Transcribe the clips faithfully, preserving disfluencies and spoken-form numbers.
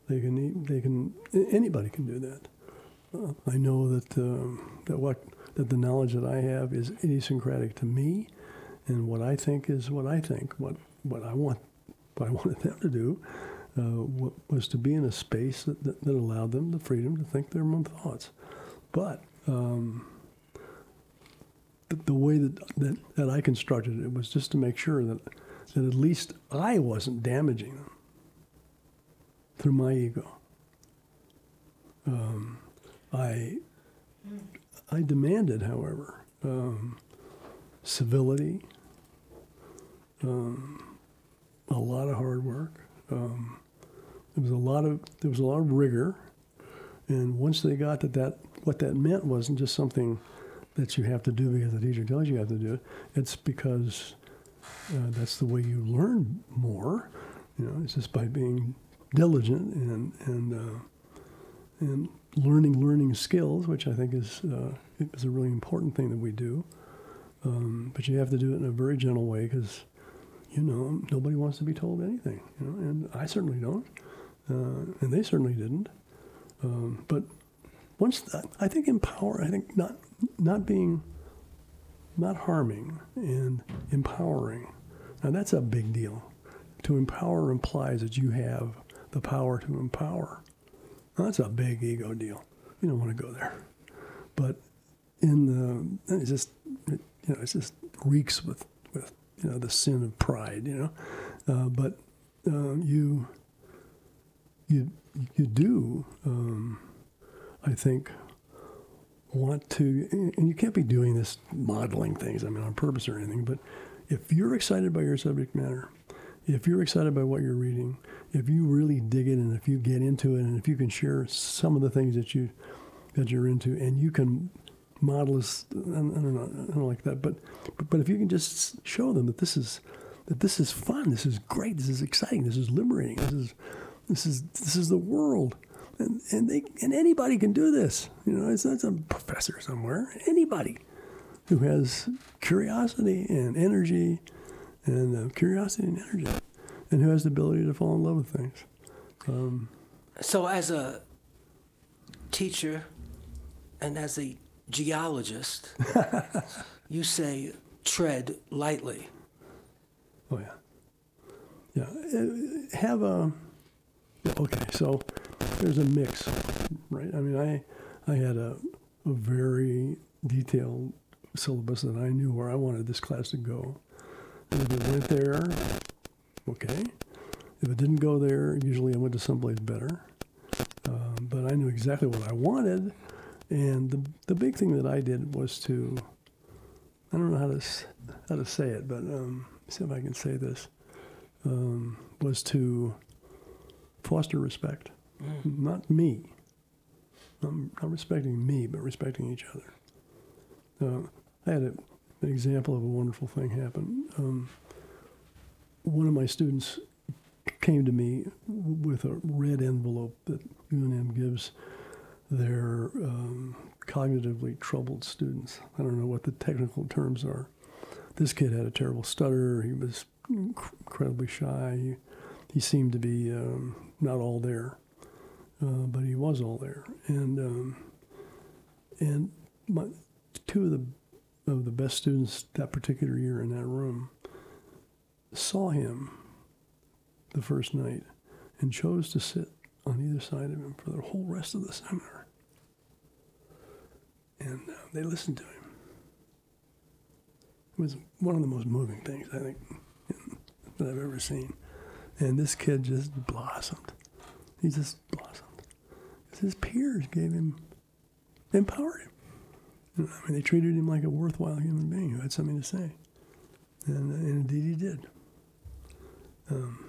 They can, e- they can, anybody can do that. Uh, I know that um, that what that the knowledge that I have is idiosyncratic to me, and what I think is what I think. What what I want, what I wanted them to do, uh, was to be in a space that, that, that allowed them the freedom to think their own thoughts. But um, the, the way that, that that I constructed it was just to make sure that that at least I wasn't damaging them through my ego. Um, I I demanded, however, um, civility, um, a lot of hard work. Um, there was a lot of there was a lot of rigor, and once they got that, that what that meant wasn't just something that you have to do because the teacher tells you you have to do it. It's because uh, that's the way you learn more. You know, it's just by being diligent and and uh, and learning learning skills, which I think is uh, is a really important thing that we do. Um, but you have to do it in a very gentle way because, you know, nobody wants to be told anything. You know, and I certainly don't, uh, and they certainly didn't. Um, but once that, I think empower. I think not not being, not harming and empowering. Now that's a big deal. To empower implies that you have the power to empower. Now, that's a big ego deal. You don't want to go there. But in the, it's just, it, you know, it just reeks with, with, you know, the sin of pride, you know. Uh, but uh, you, you, you do, um, I think, want to, and you can't be doing this modeling things, I mean, on purpose or anything, but if you're excited by your subject matter, if you're excited by what you're reading, if you really dig it, and if you get into it, and if you can share some of the things that you that you're into, and you can model this, I don't know, I don't like that, but, but but if you can just show them that this is that this is fun, this is great, this is exciting, this is liberating, this is this is this is the world, and and they and anybody can do this. You know, it's not some professor somewhere. Anybody who has curiosity and energy. And uh, curiosity and energy, and who has the ability to fall in love with things. Um, so as a teacher and as a geologist, you say tread lightly. Oh, yeah. Yeah. Uh, have a, yeah, okay, so there's a mix, right? I mean, I, I had a, a very detailed syllabus that I knew where I wanted this class to go. And if it went there, okay. If it didn't go there, usually I went to someplace better. Um, but I knew exactly what I wanted. And the the big thing that I did was to, I don't know how to how to say it, but um, see if I can say this, um, was to foster respect. Mm. Not me. Not, not respecting me, but respecting each other. Uh, I had a... An example of a wonderful thing happened. Um, one of my students came to me with a red envelope that U N M gives their um, cognitively troubled students. I don't know what the technical terms are. This kid had a terrible stutter. He was incredibly shy. He, he seemed to be um, not all there, uh, but he was all there. And um, and my, two of the of the best students that particular year in that room saw him the first night and chose to sit on either side of him for the whole rest of the seminar. And uh, they listened to him. It was one of the most moving things, I think, that I've ever seen. And this kid just blossomed. He just blossomed. His peers gave him, empowered him. I mean, they treated him like a worthwhile human being who had something to say. And, and indeed he did. Um,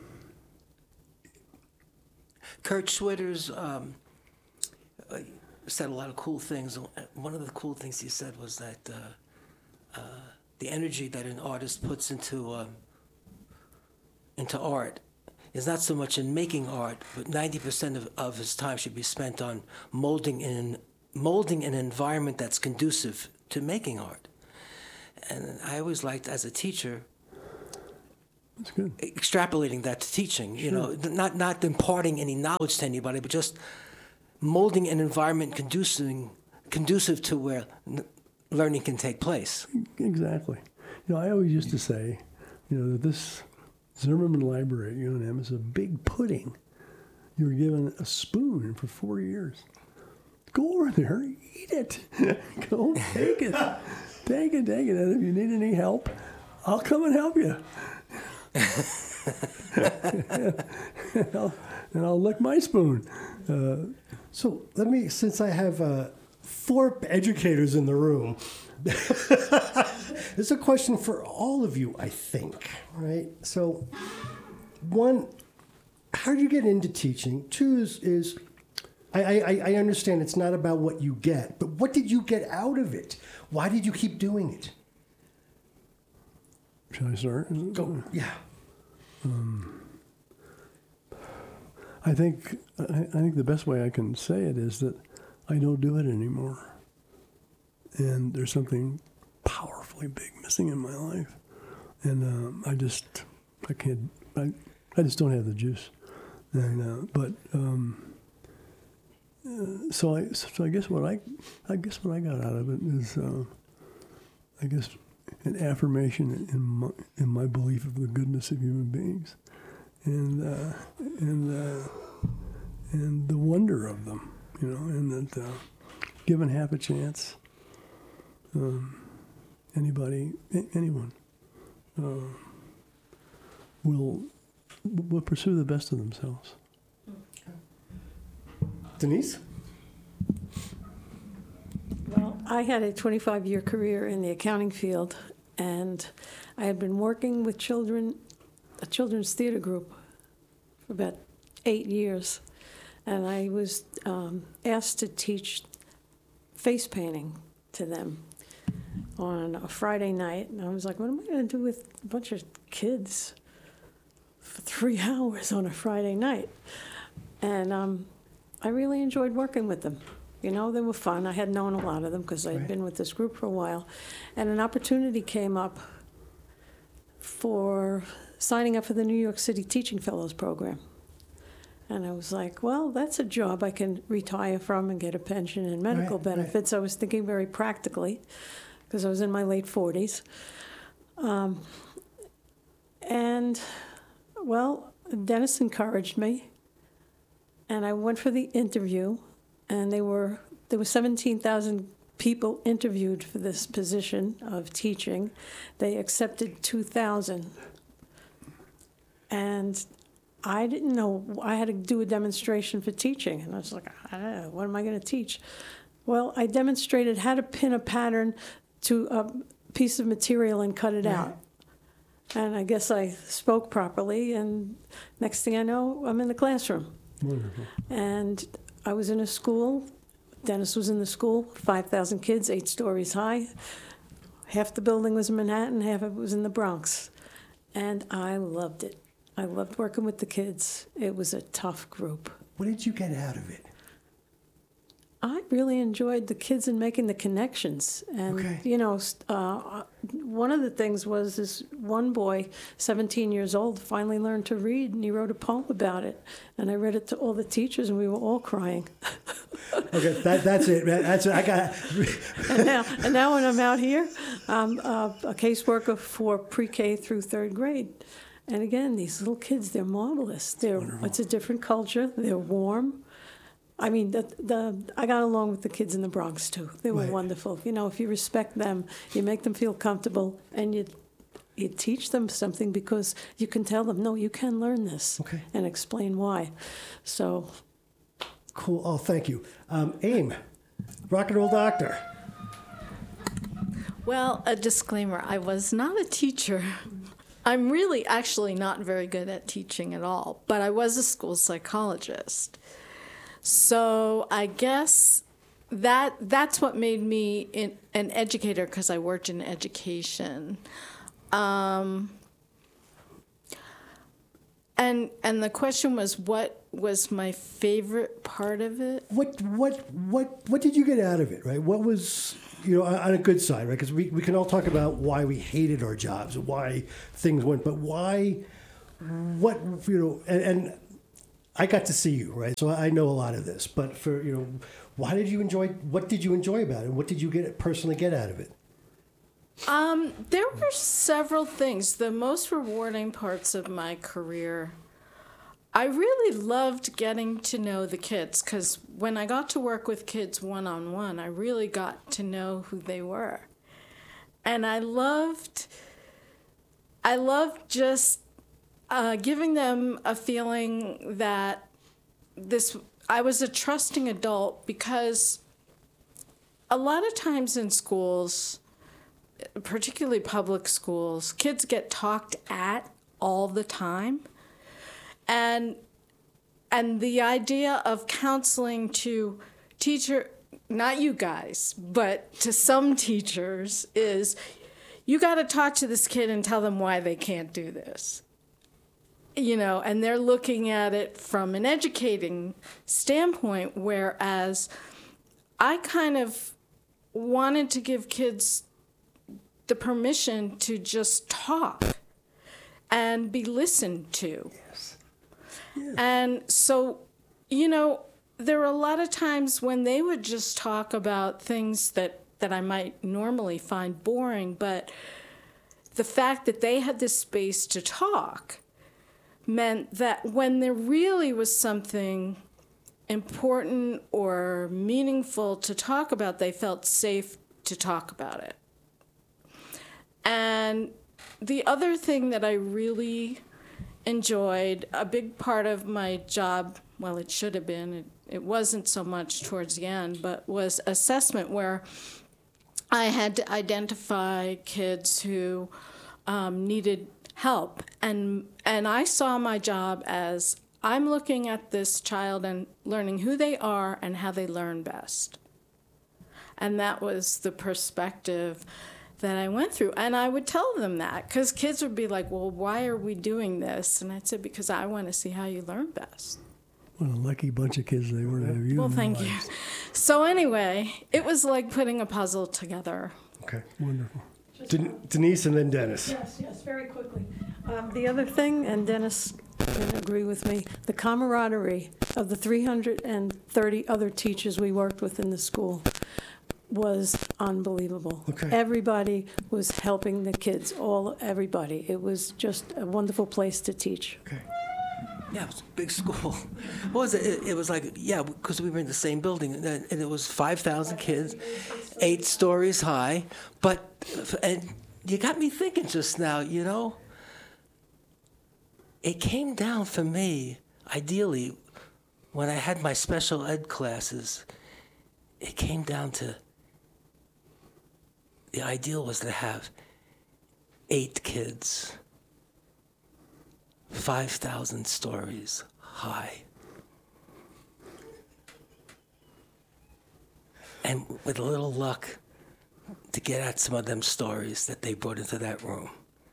Kurt Schwitter's um, uh, said a lot of cool things. One of the cool things he said was that uh, uh, the energy that an artist puts into uh, into art is not so much in making art, but ninety percent of, of his time should be spent on molding in molding an environment that's conducive to making art. And I always liked, as a teacher, That's good. extrapolating that to teaching. You know, not not imparting any knowledge to anybody, but just molding an environment conducive conducive to where n- learning can take place. Exactly. You know, I always used to say, you know, that this Zimmerman Library at U N M is a big pudding. You were given a spoon for four years. Go over there, eat it. Go take it. Take it, take it. And if you need any help, I'll come and help you. and, I'll, and I'll lick my spoon. Uh, So let me, since I have uh, four educators in the room, this is a question for all of you, I think, right? So, one, how did you get into teaching? Two is, is I, I, I understand it's not about what you get, but what did you get out of it? Why did you keep doing it? Shall I start? Go, yeah. I think I, I think the best way I can say it is that I don't do it anymore, and there's something powerfully big missing in my life, and um, I just I can't I, I just don't have the juice, and uh, but um, uh, so I so I guess what I I guess what I got out of it is uh, I guess an affirmation in my in my belief of the goodness of human beings. And uh, and uh, and the wonder of them, you know, and that uh, given half a chance, um, anybody, a- anyone, uh, will will pursue the best of themselves. Denise? Well, I had a twenty-five-year career in the accounting field, and I had been working with children, a children's theater group, for about eight years. And I was um, asked to teach face painting to them on a Friday night. And I was like, what am I going to do with a bunch of kids for three hours on a Friday night? And um, I really enjoyed working with them. You know, they were fun. I had known a lot of them because I had Right. been with this group for a while. And an opportunity came up for signing up for the New York City Teaching Fellows Program. And I was like, well, that's a job I can retire from and get a pension and medical Right, right. benefits. I was thinking very practically because I was in my late forties. Um, and, well, Dennis encouraged me. And I went for the interview. And they were there were seventeen thousand people interviewed for this position of teaching. They accepted two thousand. And I didn't know, I had to do a demonstration for teaching. And I was like, I don't know, what am I going to teach? Well, I demonstrated how to pin a pattern to a piece of material and cut it Right. out. And I guess I spoke properly, and next thing I know, I'm in the classroom. Wonderful. And I was in a school, Dennis was in the school, five thousand kids, eight stories high. Half the building was in Manhattan, half of it was in the Bronx. And I loved it. I loved working with the kids. It was a tough group. What did you get out of it? I really enjoyed the kids and making the connections. And, Okay. you know, uh, one of the things was this one boy, seventeen years old, finally learned to read, and he wrote a poem about it. And I read it to all the teachers, and we were all crying. Okay, that, that's it. That's it. I got. and, now, and now when I'm out here, I'm uh, a caseworker for pre-K through third grade. And again, these little kids, they're marvelous. They're, it's a different culture. They're warm. I mean, the, the I got along with the kids in the Bronx, too. They were Right. wonderful. You know, if you respect them, you make them feel comfortable, and you you teach them something because you can tell them, no, you can learn this, Okay. and explain why. So, Cool. Oh, thank you. Um, AIM, rock and roll doctor. Well, a disclaimer, I was not a teacher. I'm really actually not very good at teaching at all, but I was a school psychologist. So I guess that that's what made me in, an educator, because I worked in education. Um, And and the question was, what was my favorite part of it? What what what what did you get out of it, right? What was, you know, on on a good side, right? Because we, we can all talk about why we hated our jobs, why things went, but why, what, you know, and, and I got to see you, right? So I know a lot of this, but for, you know, why did you enjoy, what did you enjoy about it? What did you get personally get out of it? Um, there were several things. The most rewarding parts of my career, I really loved getting to know the kids, because when I got to work with kids one-on-one, I really got to know who they were. And I loved, I loved just uh, giving them a feeling that this, I was a trusting adult, because a lot of times in schools, particularly public schools, kids get talked at all the time. And and the idea of counseling to teacher, not you guys, but to some teachers is, you got to talk to this kid and tell them why they can't do this. You know, and they're looking at it from an educating standpoint, whereas I kind of wanted to give kids the permission to just talk and be listened to. Yes. Yeah. And so, you know, there were a lot of times when they would just talk about things that, that I might normally find boring, but the fact that they had this space to talk meant that when there really was something important or meaningful to talk about, they felt safe to talk about it. And the other thing that I really enjoyed, a big part of my job, well, it should have been, it, it wasn't so much towards the end, but was assessment, where I had to identify kids who um, needed help. And, and I saw my job as, I'm looking at this child and learning who they are and how they learn best. And that was the perspective that I went through. And I would tell them that, because kids would be like, well, why are we doing this? And I'd say, because I want to see how you learn best. What a lucky bunch of kids they were to have you. Well, in their thank you. lives. So anyway, it was like putting a puzzle together. Okay. Wonderful. Den- Denise and then Dennis. Yes, yes, very quickly. Um, the other thing, and Dennis can agree with me, the camaraderie of the three hundred thirty other teachers we worked with in the school was unbelievable. Okay. Everybody was helping the kids, all, everybody. It was just a wonderful place to teach. Okay. Yeah, it was a big school. What was it? It, it was like, yeah, because we were in the same building, and, and it was five thousand kids, eight stories high. But, and you got me thinking just now, you know, it came down for me, ideally, when I had my special ed classes, it came down to, the ideal was to have eight kids, five thousand stories high. And with a little luck, to get at some of them stories that they brought into that room.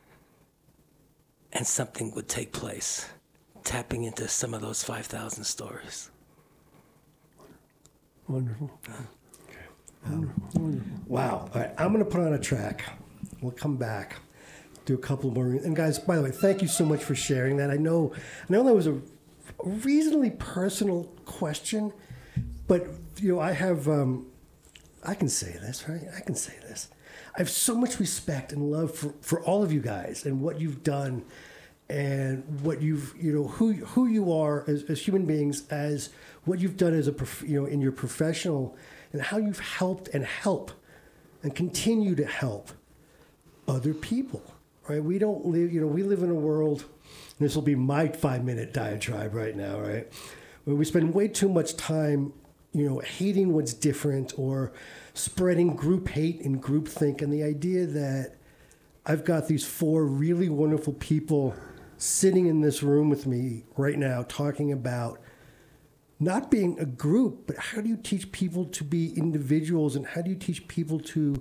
And something would take place, tapping into some of those five thousand stories. Wonderful. Wow. All right, I'm going to put on a track. We'll come back, do a couple more. And guys, by the way, thank you so much for sharing that. I know, I know that was a reasonably personal question, but you know, I have, um, I can say this, right? I can say this. I have so much respect and love for, for all of you guys and what you've done, and what you've, you know, who who you are as, as human beings, as what you've done as a, prof, you know, in your professional, and how you've helped and help and continue to help other people, right? We don't live, you know, we live in a world, and this will be my five-minute diatribe right now, right? Where we spend way too much time, you know, hating what's different or spreading group hate and group think. And the idea that I've got these four really wonderful people sitting in this room with me right now talking about not being a group, but how do you teach people to be individuals, and how do you teach people to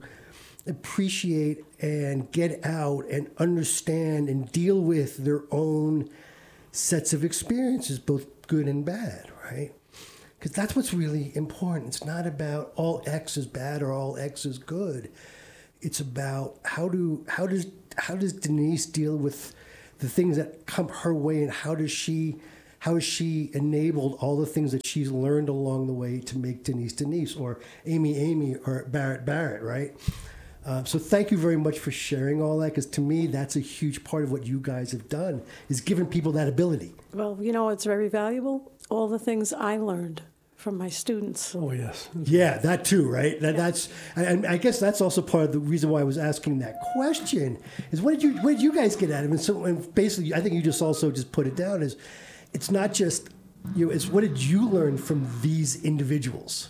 appreciate and get out and understand and deal with their own sets of experiences, both good and bad, right? Because that's what's really important. It's not about all X is bad or all X is good. It's about how do how does how does Denise deal with the things that come her way, and how does she how has she enabled all the things that she's learned along the way to make Denise Denise, or Amy Amy, or Barrett Barrett, right? Uh, so thank you very much for sharing all that, because to me that's a huge part of what you guys have done, is giving people that ability. Well, you know, it's very valuable. All the things I learned from my students. Oh, yes. Yeah, that too, right? That, That's, and I guess that's also part of the reason why I was asking that question. Is what did you what did you guys get out of it? And so, and basically, I think you just also just put it down as, it's not just you know, it's what did you learn from these individuals?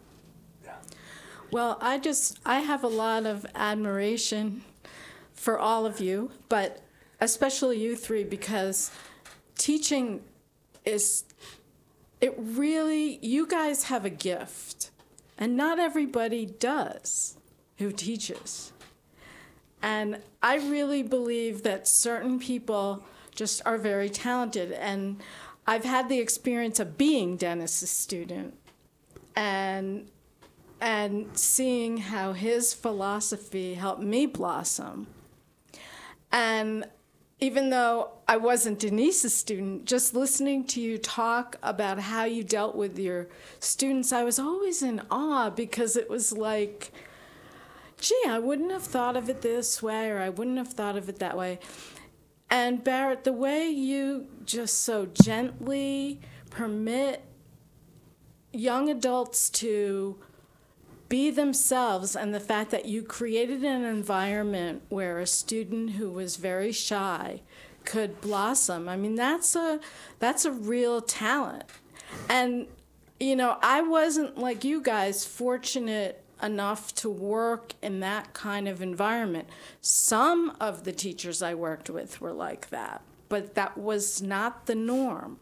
Well, I just, I have a lot of admiration for all of you, but especially you three, because teaching is, it really, you guys have a gift, and not everybody does who teaches. And I really believe that certain people just are very talented, and I've had the experience of being Dennis's student, and and seeing how his philosophy helped me blossom. And even though I wasn't Denise's student, just listening to you talk about how you dealt with your students, I was always in awe, because it was like, gee, I wouldn't have thought of it this way, or I wouldn't have thought of it that way. And Barrett, the way you just so gently permit young adults to be themselves, and the fact that you created an environment where a student who was very shy could blossom. I mean, that's a that's a real talent. And you know, I wasn't like you guys fortunate enough to work in that kind of environment. Some of the teachers I worked with were like that, but that was not the norm.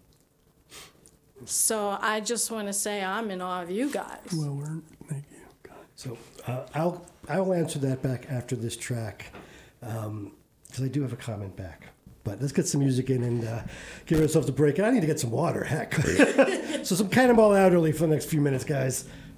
So I just want to say I'm in awe of you guys. Well, we're, thank you. God. So uh, I'll I'll answer that back after this track, because um, I do have a comment back. But let's get some music in and uh, give ourselves a break. And I need to get some water, heck. So some Cannonball Adderley for the next few minutes, guys.